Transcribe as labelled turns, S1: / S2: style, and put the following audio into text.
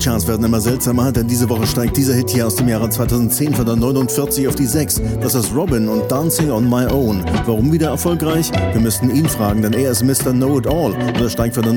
S1: Charts werden immer seltsamer, denn diese Woche steigt dieser Hit hier aus dem Jahre 2010 von der 49 auf die 6. Das ist Robin und Dancing on My Own. Warum wieder erfolgreich? Wir müssten ihn fragen, denn er ist Mr. Know-It-All und er steigt von der